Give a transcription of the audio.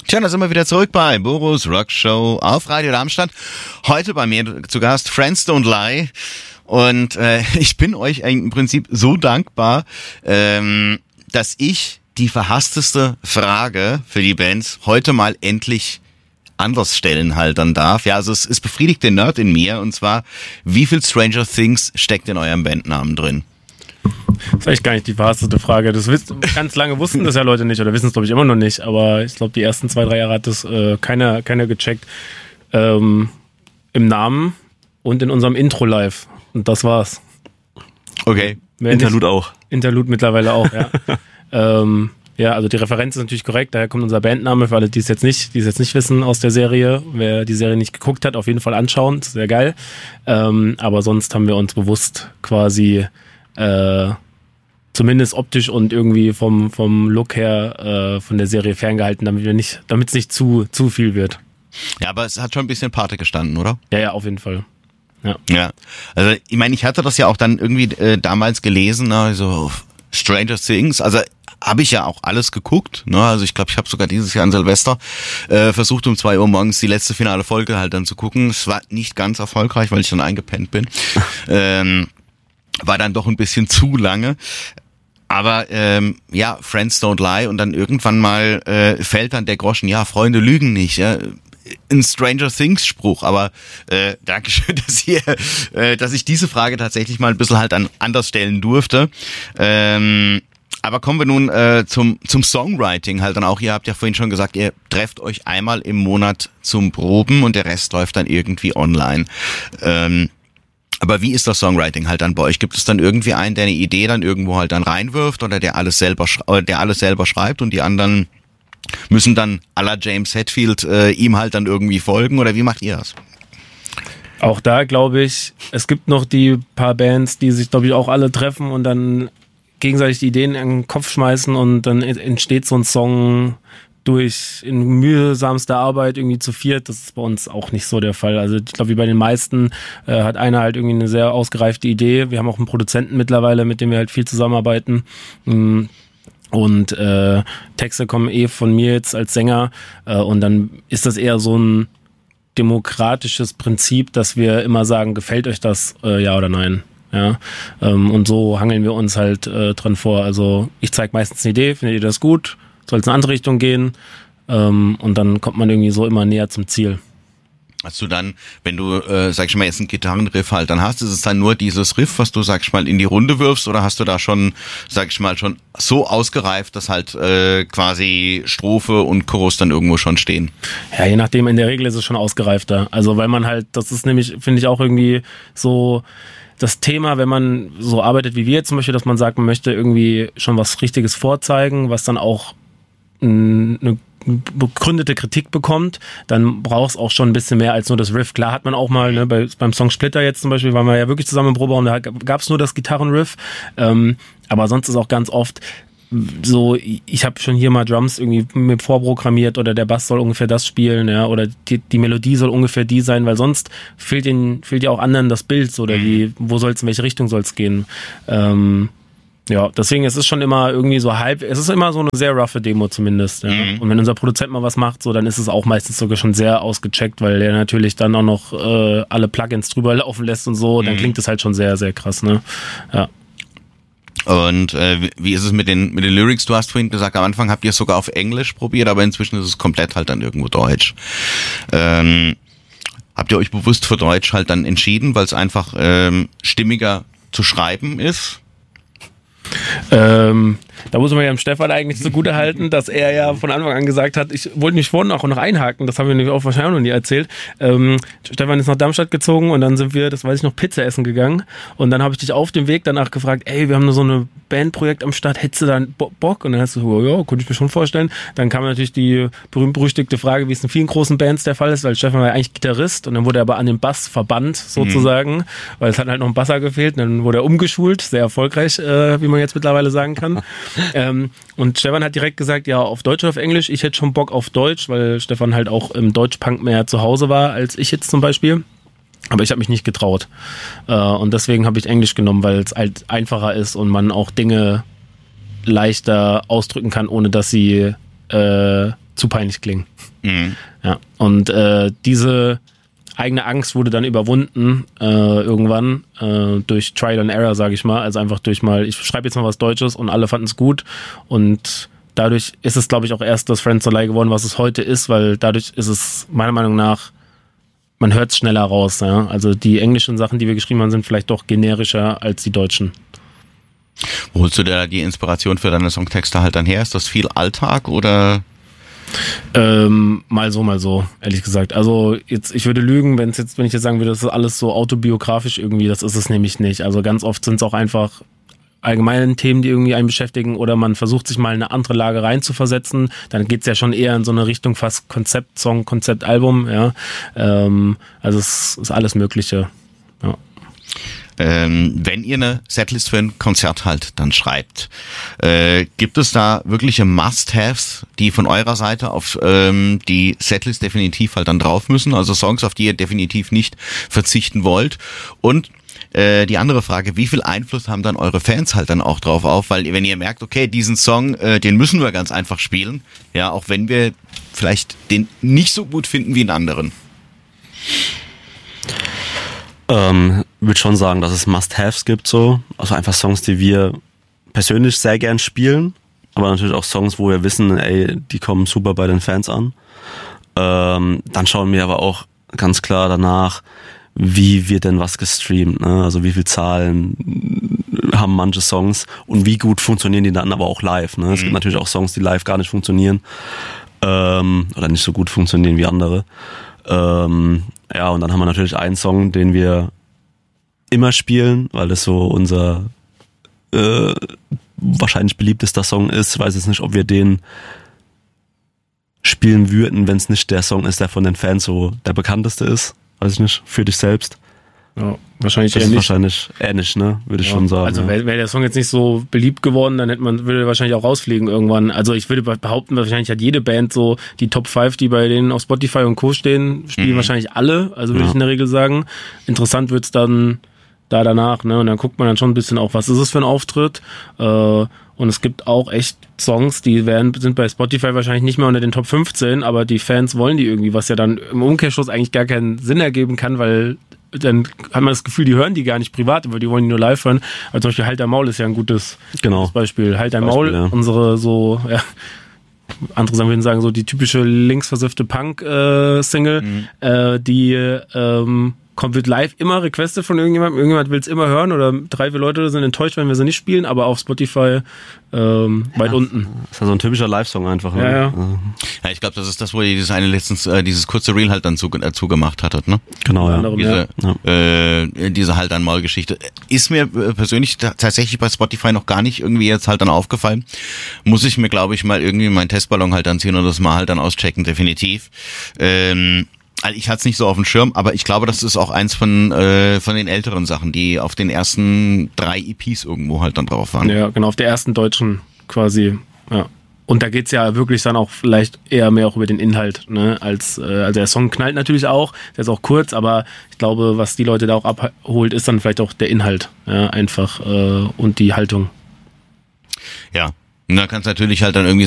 Tja, da sind wir wieder zurück bei Boros Rock Show auf Radio Darmstadt. Heute bei mir zu Gast Friends Don't Lie. Und ich bin euch im Prinzip so dankbar, dass ich die verhassteste Frage für die Bands heute mal endlich anders stellen halt dann darf. Ja, also es befriedigt den Nerd in mir, und zwar, wie viel Stranger Things steckt in eurem Bandnamen drin? Das ist eigentlich gar nicht die verhassteste Frage. Ganz lange wussten das ja Leute nicht oder wissen es, glaube ich, immer noch nicht. Aber ich glaube, die ersten 2-3 Jahre hat das keiner gecheckt. Im Namen und in unserem Intro live. Und das war's. Okay. Interlude auch. Interlude mittlerweile auch, ja. Ja, also die Referenz ist natürlich korrekt. Daher kommt unser Bandname für alle, die es jetzt nicht wissen aus der Serie. Wer die Serie nicht geguckt hat, auf jeden Fall anschauen. Das ist sehr geil. Aber sonst haben wir uns bewusst quasi zumindest optisch und irgendwie vom Look her von der Serie ferngehalten, damit es nicht zu viel wird. Ja, aber es hat schon ein bisschen Pate gestanden, oder? Ja, auf jeden Fall. Ja. Also ich meine, ich hatte das ja auch dann irgendwie damals gelesen, so Stranger Things, also habe ich ja auch alles geguckt, ne? Also ich glaube, ich habe sogar dieses Jahr an Silvester versucht, um 2 Uhr morgens die letzte finale Folge halt dann zu gucken. Es war nicht ganz erfolgreich, weil ich dann eingepennt bin. War dann doch ein bisschen zu lange. Aber ja, Friends Don't Lie, und dann irgendwann mal fällt dann der Groschen, ja, Freunde lügen nicht, ja. Ein Stranger Things Spruch, aber Dankeschön, dass ich diese Frage tatsächlich mal ein bisschen halt anders stellen durfte. Aber kommen wir nun zum Songwriting halt dann auch. Ihr habt ja vorhin schon gesagt, ihr trefft euch einmal im Monat zum Proben und der Rest läuft dann irgendwie online. Aber wie ist das Songwriting halt dann bei euch? Gibt es dann irgendwie einen, der eine Idee dann irgendwo halt dann reinwirft oder der alles selber schreibt und die anderen müssen dann à la James Hetfield ihm halt dann irgendwie folgen, oder wie macht ihr das? Auch da glaube ich, es gibt noch die paar Bands, die sich, glaube ich, auch alle treffen und dann gegenseitig die Ideen in den Kopf schmeißen und dann entsteht so ein Song in mühsamster Arbeit irgendwie zu viert. Das ist bei uns auch nicht so der Fall. Also ich glaube, wie bei den meisten hat einer halt irgendwie eine sehr ausgereifte Idee. Wir haben auch einen Produzenten mittlerweile, mit dem wir halt viel zusammenarbeiten. Und Texte kommen von mir jetzt als Sänger. Und dann ist das eher so ein demokratisches Prinzip, dass wir immer sagen, gefällt euch das, ja oder nein? Ja, und so hangeln wir uns halt dran vor. Also ich zeige meistens eine Idee, findet ihr das gut? Soll es in eine andere Richtung gehen? Und dann kommt man irgendwie so immer näher zum Ziel. Hast du dann, wenn du, sag ich mal, jetzt einen Gitarrenriff halt dann hast, ist es dann nur dieses Riff, was du, sag ich mal, in die Runde wirfst, oder hast du da schon, sag ich mal, schon so ausgereift, dass halt quasi Strophe und Chorus dann irgendwo schon stehen? Ja, je nachdem, in der Regel ist es schon ausgereifter. Also weil man halt, das ist nämlich, finde ich auch irgendwie so das Thema, wenn man so arbeitet wie wir zum Beispiel, dass man sagt, man möchte irgendwie schon was Richtiges vorzeigen, was dann auch eine begründete Kritik bekommt, dann braucht es auch schon ein bisschen mehr als nur das Riff. Klar hat man auch mal, ne, beim Song Splitter jetzt zum Beispiel, waren wir ja wirklich zusammen im Proberaum, da gab es nur das Gitarrenriff, aber sonst ist auch ganz oft so, ich habe schon hier mal Drums irgendwie mit vorprogrammiert oder der Bass soll ungefähr das spielen, ja, oder die Melodie soll ungefähr die sein, weil sonst fehlt ja auch anderen das Bild, so, oder wo soll es, in welche Richtung soll es gehen. Ja, deswegen es ist schon immer irgendwie so es ist immer so eine sehr roughe Demo zumindest. Ja. Und wenn unser Produzent mal was macht, so, dann ist es auch meistens sogar schon sehr ausgecheckt, weil der natürlich dann auch noch alle Plugins drüber laufen lässt und so, dann klingt es halt schon sehr, sehr krass, ne? Ja. Und wie ist es mit den Lyrics? Du hast vorhin gesagt, am Anfang habt ihr es sogar auf Englisch probiert, aber inzwischen ist es komplett halt dann irgendwo Deutsch. Habt ihr euch bewusst für Deutsch halt dann entschieden, weil es einfach stimmiger zu schreiben ist? Da muss man ja dem Stefan eigentlich zugute halten, dass er ja von Anfang an gesagt hat, ich wollte mich vorhin auch noch einhaken, das haben wir nämlich auch wahrscheinlich noch nie erzählt. Stefan ist nach Darmstadt gezogen und dann sind wir, das weiß ich noch, Pizza essen gegangen und dann habe ich dich auf dem Weg danach gefragt, ey, wir haben nur so eine Bandprojekt am Start, hättest du da Bock? Und dann hast du so, ja, könnte ich mir schon vorstellen. Dann kam natürlich die berühmt-berüchtigte Frage, wie es in vielen großen Bands der Fall ist, weil Stefan war ja eigentlich Gitarrist und dann wurde er aber an den Bass verbannt sozusagen, weil es hat halt noch ein Basser gefehlt und dann wurde er umgeschult, sehr erfolgreich, wie man jetzt mittlerweile sagen kann. Und Stefan hat direkt gesagt, ja, auf Deutsch oder auf Englisch. Ich hätte schon Bock auf Deutsch, weil Stefan halt auch im Deutschpunk mehr zu Hause war als ich jetzt zum Beispiel. Aber ich habe mich nicht getraut. Und deswegen habe ich Englisch genommen, weil es halt einfacher ist und man auch Dinge leichter ausdrücken kann, ohne dass sie zu peinlich klingen. Mhm. Ja. Und diese eigene Angst wurde dann überwunden irgendwann durch Trial and Error, sage ich mal. Also einfach durch ich schreibe jetzt mal was Deutsches und alle fanden es gut. Und dadurch ist es, glaube ich, auch erst das Friends Don't Lie geworden, was es heute ist, weil dadurch ist es meiner Meinung nach, man hört es schneller raus. Ja? Also die englischen Sachen, die wir geschrieben haben, sind vielleicht doch generischer als die deutschen. Wo holst du da die Inspiration für deine Songtexte halt dann her? Ist das viel Alltag oder? Mal so, ehrlich gesagt. Also jetzt, ich würde lügen, wenn ich jetzt sagen würde, das ist alles so autobiografisch irgendwie, das ist es nämlich nicht. Also ganz oft sind es auch einfach allgemeine Themen, die irgendwie einen beschäftigen, oder man versucht sich mal in eine andere Lage reinzuversetzen, dann geht's ja schon eher in so eine Richtung fast Konzeptsong, Konzeptalbum, ja. Also es ist alles Mögliche, ja. Wenn ihr eine Setlist für ein Konzert halt dann schreibt, gibt es da wirkliche Must-Haves, die von eurer Seite auf die Setlist definitiv halt dann drauf müssen, also Songs, auf die ihr definitiv nicht verzichten wollt? Und die andere Frage, wie viel Einfluss haben dann eure Fans halt dann auch drauf auf? Weil wenn ihr merkt, okay, diesen Song, den müssen wir ganz einfach spielen, ja, auch wenn wir vielleicht den nicht so gut finden wie einen anderen. Würde schon sagen, dass es Must-Haves gibt, so. Also einfach Songs, die wir persönlich sehr gern spielen, aber natürlich auch Songs, wo wir wissen, ey, die kommen super bei den Fans an. Dann schauen wir aber auch ganz klar danach, wie wird denn was gestreamt, ne? Also wie viel Zahlen haben manche Songs und wie gut funktionieren die dann aber auch live, ne? Es gibt natürlich auch Songs, die live gar nicht funktionieren, oder nicht so gut funktionieren wie andere. Ja, und dann haben wir natürlich einen Song, den wir immer spielen, weil das so unser wahrscheinlich beliebtester Song ist. Ich weiß jetzt nicht, ob wir den spielen würden, wenn es nicht der Song ist, der von den Fans so der bekannteste ist. Weiß ich nicht, für dich selbst. Ja, wahrscheinlich das eher ist nicht. Wahrscheinlich ähnlich, ne? Würde ich schon sagen. Also ja. wäre der Song jetzt nicht so beliebt geworden, dann würde er wahrscheinlich auch rausfliegen irgendwann. Also ich würde behaupten, wahrscheinlich hat jede Band so die Top 5, die bei denen auf Spotify und Co. stehen, spielen wahrscheinlich alle. Also würde ich in der Regel sagen. Interessant wird's dann danach, ne? Und dann guckt man dann schon ein bisschen auch, was ist es für ein Auftritt. Und es gibt auch echt Songs, die sind bei Spotify wahrscheinlich nicht mehr unter den Top 15, aber die Fans wollen die irgendwie, was ja dann im Umkehrschluss eigentlich gar keinen Sinn ergeben kann, weil dann hat man das Gefühl, die hören die gar nicht privat, aber die wollen die nur live hören. Also zum Beispiel Halt dein Maul ist ja ein gutes Beispiel. Halt dein Maul, ja. Unsere so, ja, andere würden sagen, so die typische linksversiffte Punk-Single, die wird live immer requested von irgendjemandem. Irgendjemand will es immer hören oder 3, 4 Leute sind enttäuscht, wenn wir sie nicht spielen, aber auf Spotify weit unten. Das ist ja so ein typischer Live-Song einfach. Ne? Ja. Ja, ich glaube, das ist das, wo ihr dieses eine letztens dieses kurze Reel halt dann zugemacht hattet, ne? Genau, ja. Anderem, Diese Halt dein Maul-Geschichte. Ist mir persönlich tatsächlich bei Spotify noch gar nicht irgendwie jetzt halt dann aufgefallen. Muss ich mir, glaube ich, mal irgendwie meinen Testballon halt dann ziehen und das mal halt dann auschecken, definitiv. Also ich hatte es nicht so auf dem Schirm, aber ich glaube, das ist auch eins von den älteren Sachen, die auf den ersten 3 EPs irgendwo halt dann drauf waren. Ja, genau, auf der ersten deutschen quasi, ja. Und da geht's ja wirklich dann auch vielleicht eher mehr auch über den Inhalt, ne, also der Song knallt natürlich auch, der ist auch kurz, aber ich glaube, was die Leute da auch abholt, ist dann vielleicht auch der Inhalt, ja, einfach, und die Haltung. Ja, und da kannst du natürlich halt dann irgendwie